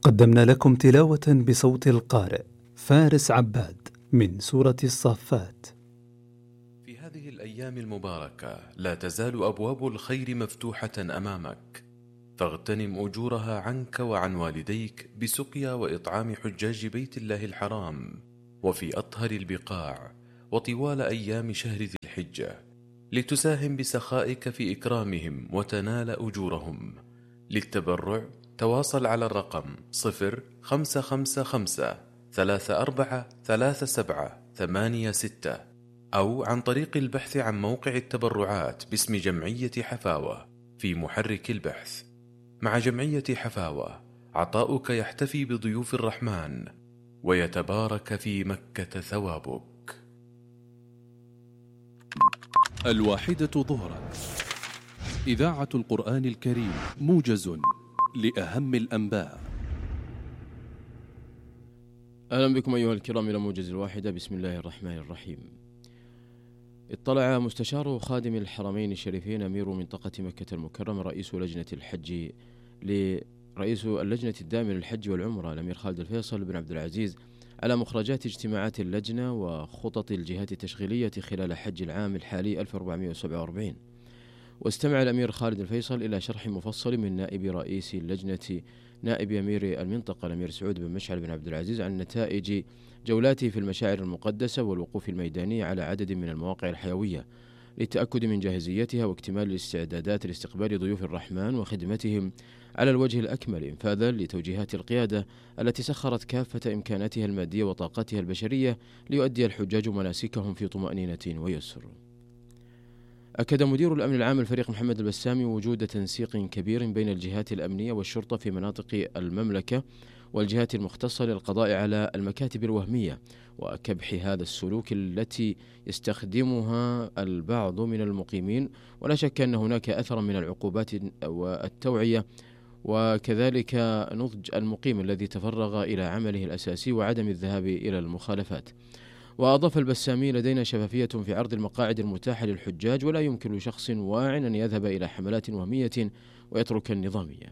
قدمنا لكم تلاوة بصوت القارئ فارس عباد من سورة الصافات. في هذه الأيام المباركة لا تزال أبواب الخير مفتوحة أمامك، فاغتنم أجورها عنك وعن والديك بسقيا وإطعام حجاج بيت الله الحرام وفي أطهر البقاع وطوال أيام شهر ذي الحجة، لتساهم بسخائك في إكرامهم وتنال أجورهم. للتبرع تواصل على الرقم 0555343786 أو عن طريق البحث عن موقع التبرعات باسم جمعية حفاوة في محرك البحث. مع جمعية حفاوة عطاؤك يحتفي بضيوف الرحمن ويتبارك في مكة ثوابك. 1:00 ظهرا، إذاعة القرآن الكريم، موجز لأهم الأنباء. أهلا بكم أيها الكرام إلى موجز 1:00. بسم الله الرحمن الرحيم. اطلع مستشار خادم الحرمين الشريفين أمير منطقة مكة المكرمة رئيس اللجنة الدائمة للحج والعمرة الأمير خالد الفيصل بن عبد العزيز على مخرجات اجتماعات اللجنة وخطط الجهات التشغيلية خلال حج العام الحالي 1447. واستمع الأمير خالد الفيصل إلى شرح مفصل من نائب رئيس اللجنة نائب أمير المنطقة الأمير سعود بن مشعل بن عبد العزيز عن نتائج جولاته في المشاعر المقدسة والوقوف الميداني على عدد من المواقع الحيوية للتأكد من جاهزيتها واكتمال الاستعدادات لاستقبال ضيوف الرحمن وخدمتهم على الوجه الأكمل، إنفاذا لتوجيهات القيادة التي سخرت كافة إمكاناتها المادية وطاقتها البشرية ليؤدي الحجاج مناسكهم في طمأنينة ويسر. أكد مدير الأمن العام الفريق محمد البسامي وجود تنسيق كبير بين الجهات الأمنية والشرطة في مناطق المملكة والجهات المختصة للقضاء على المكاتب الوهمية وكبح هذا السلوك التي يستخدمها البعض من المقيمين، ولا شك أن هناك أثرا من العقوبات والتوعية وكذلك نضج المقيم الذي تفرغ إلى عمله الأساسي وعدم الذهاب إلى المخالفات. وأضاف البسامي: لدينا شفافية في عرض المقاعد المتاحة للحجاج، ولا يمكن لشخص واع أن يذهب إلى حملات وهمية ويترك النظامية.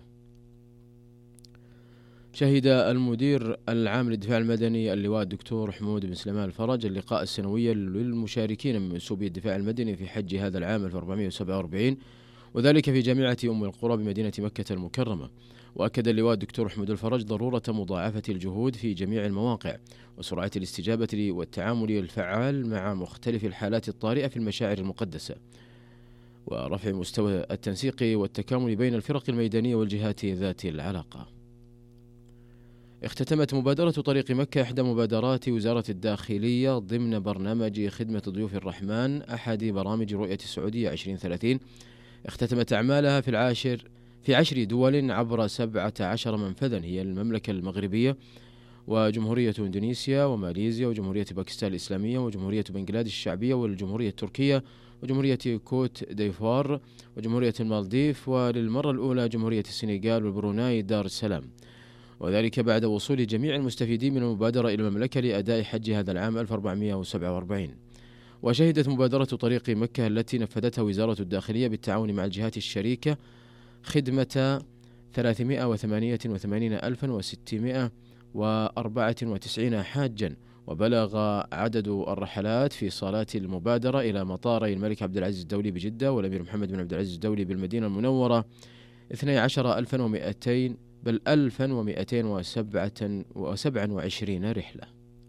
شهد المدير العام للدفاع المدني اللواء الدكتور حمود بن سليمان الفرج اللقاء السنوي للمشاركين من منسوبي الدفاع المدني في حج هذا العام 1447، وذلك في جامعة أم القرى بمدينة مكة المكرمة. وأكد اللواء الدكتور حمود الفرج ضرورة مضاعفة الجهود في جميع المواقع وسرعة الاستجابة والتعامل الفعال مع مختلف الحالات الطارئة في المشاعر المقدسة، ورفع مستوى التنسيق والتكامل بين الفرق الميدانية والجهات ذات العلاقة. اختتمت مبادرة طريق مكة إحدى مبادرات وزارة الداخلية ضمن برنامج خدمة ضيوف الرحمن أحد برامج رؤية السعودية 2030. اختتمت أعمالها في 10 دول عبر 17 منفذا هي المملكة المغربية وجمهورية إندونيسيا وماليزيا وجمهورية باكستان الإسلامية وجمهورية بنغلاديش الشعبية والجمهورية التركية وجمهورية كوت ديفوار وجمهورية المالديف، وللمرة الأولى جمهورية السنغال والبروناي دار السلام، وذلك بعد وصول جميع المستفيدين من المبادرة إلى المملكة لأداء حج هذا العام 1447. وشهدت مبادرة طريق مكة التي نفذتها وزارة الداخلية بالتعاون مع الجهات الشريكة خدمة 388,694 حاجا، وبلغ عدد الرحلات في صالات المبادرة إلى مطاري الملك عبد العزيز الدولي بجدة والأمير محمد بن عبد العزيز الدولي بالمدينة المنورة 12,200 بل 1227 رحلة.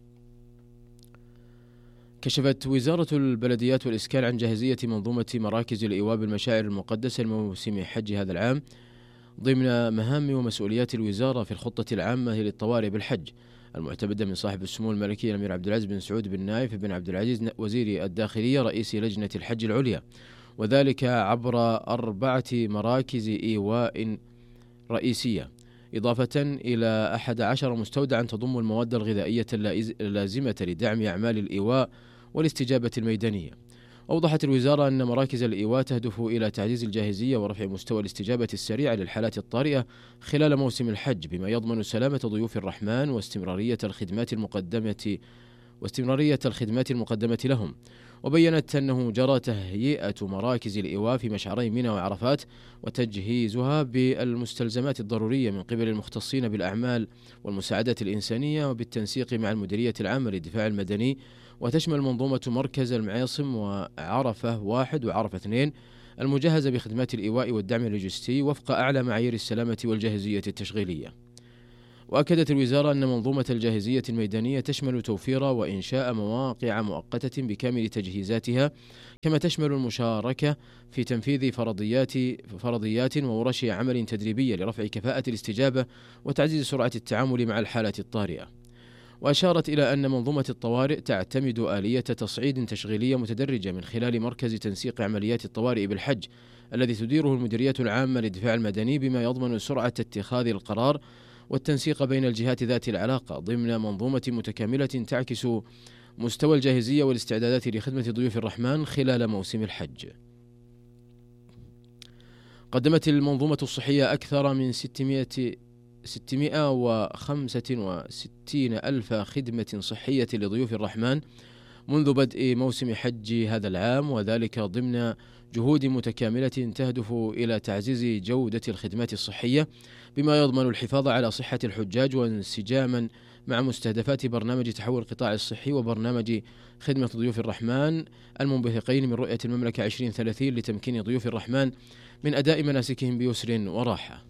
كشفت وزارة البلديات والإسكان عن جاهزية منظومة مراكز الإيواء بالمشاعر المقدسة لموسم حج هذا العام ضمن مهام ومسؤوليات الوزارة في الخطة العامة للطوارئ بالحج المعتمدة من صاحب السمو الملكي الأمير عبد العزيز بن سعود بن نايف بن عبد العزيز وزير الداخلية رئيس لجنة الحج العليا، وذلك عبر 4 مراكز إيواء رئيسية، إضافة إلى 11 مستودعا تضم المواد الغذائية اللازمة لدعم أعمال الإيواء والاستجابة الميدانية. أوضحت الوزارة أن مراكز الإيواء تهدف إلى تعزيز الجاهزية ورفع مستوى الاستجابة السريعة للحالات الطارئة خلال موسم الحج، بما يضمن سلامة ضيوف الرحمن واستمرارية الخدمات المقدمة واستمرارية الخدمات المقدمة لهم. وبيّنت أنه جرى تهيئة مراكز الإيواء في مشعري منى وعرفات وتجهيزها بالمستلزمات الضرورية من قبل المختصين بالأعمال والمساعدات الإنسانية وبالتنسيق مع المديرية العامة للدفاع المدني، وتشمل منظومة مركز المعاصم وعرفة 1 وعرفة 2 المجهزة بخدمات الإيواء والدعم اللوجستي وفق أعلى معايير السلامة والجاهزية التشغيلية. وأكدت الوزارة أن منظومة الجاهزية الميدانية تشمل توفير وإنشاء مواقع مؤقتة بكامل تجهيزاتها، كما تشمل المشاركة في تنفيذ فرضيات وورش عمل تدريبية لرفع كفاءة الاستجابة وتعزيز سرعة التعامل مع الحالات الطارئة. وأشارت إلى أن منظومة الطوارئ تعتمد آلية تصعيد تشغيلية متدرجة من خلال مركز تنسيق عمليات الطوارئ بالحج الذي تديره المديرية العامة للدفاع المدني، بما يضمن سرعة اتخاذ القرار والتنسيق بين الجهات ذات العلاقة ضمن منظومة متكاملة تعكس مستوى الجاهزية والاستعدادات لخدمة ضيوف الرحمن خلال موسم الحج. قدمت المنظومة الصحية أكثر من 665 ألف خدمة صحية لضيوف الرحمن منذ بدء موسم حج هذا العام، وذلك ضمن جهود متكاملة تهدف إلى تعزيز جودة الخدمات الصحية بما يضمن الحفاظ على صحة الحجاج وانسجاما مع مستهدفات برنامج تحول القطاع الصحي وبرنامج خدمة ضيوف الرحمن المنبثقين من رؤية المملكة 2030 لتمكين ضيوف الرحمن من أداء مناسكهم بيسر وراحة.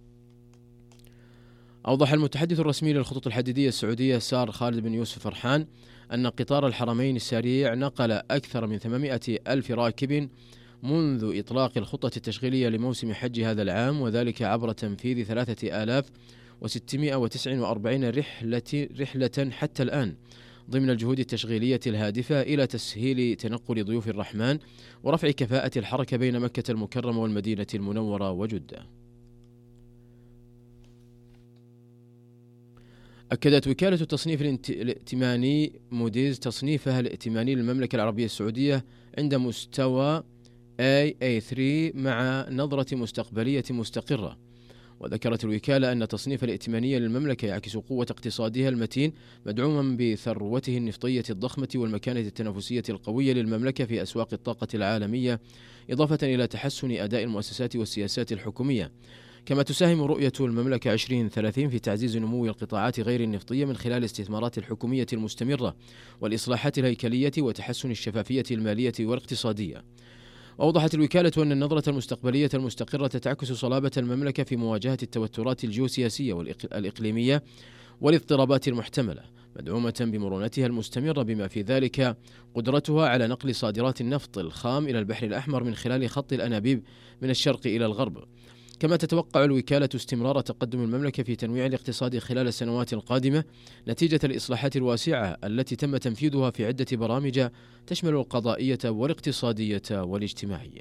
أوضح المتحدث الرسمي للخطوط الحديدية السعودية سار خالد بن يوسف فرحان أن قطار الحرمين السريع نقل أكثر من 800 ألف راكب منذ إطلاق الخطة التشغيلية لموسم حج هذا العام، وذلك عبر تنفيذ 3649 رحلة حتى الآن ضمن الجهود التشغيلية الهادفة إلى تسهيل تنقل ضيوف الرحمن ورفع كفاءة الحركة بين مكة المكرمة والمدينة المنورة وجدة. أكدت وكالة التصنيف الائتماني موديز تصنيفها الائتماني للمملكة العربية السعودية عند مستوى AA3 مع نظرة مستقبلية مستقرة. وذكرت الوكالة أن تصنيف الائتمانية للمملكة يعكس قوة اقتصادها المتين مدعوما بثروته النفطية الضخمة والمكانة التنافسية القوية للمملكة في أسواق الطاقة العالمية، إضافة إلى تحسن أداء المؤسسات والسياسات الحكومية. كما تساهم رؤية المملكة 2030 في تعزيز نمو القطاعات غير النفطية من خلال الاستثمارات الحكومية المستمرة والإصلاحات الهيكلية وتحسن الشفافية المالية والاقتصادية. وأوضحت الوكالة أن النظرة المستقبلية المستقرة تعكس صلابة المملكة في مواجهة التوترات الجيوسياسية والإقليمية والاضطرابات المحتملة، مدعومة بمرونتها المستمرة بما في ذلك قدرتها على نقل صادرات النفط الخام إلى البحر الأحمر من خلال خط الأنابيب من الشرق إلى الغرب. كما تتوقع الوكالة استمرار تقدم المملكة في تنويع الاقتصاد خلال السنوات القادمة نتيجة الإصلاحات الواسعة التي تم تنفيذها في عدة برامج تشمل القضائية والاقتصادية والاجتماعية.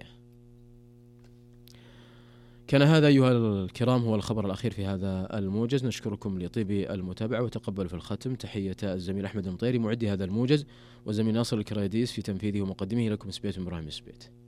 كان هذا أيها الكرام هو الخبر الأخير في هذا الموجز. نشكركم لطيب المتابعة وتقبل في الختم تحية الزميل أحمد المطيري معد هذا الموجز، وزميل ناصر الكراديس في تنفيذه ومقدمه. لكم سبيت إبراهيم سبيت.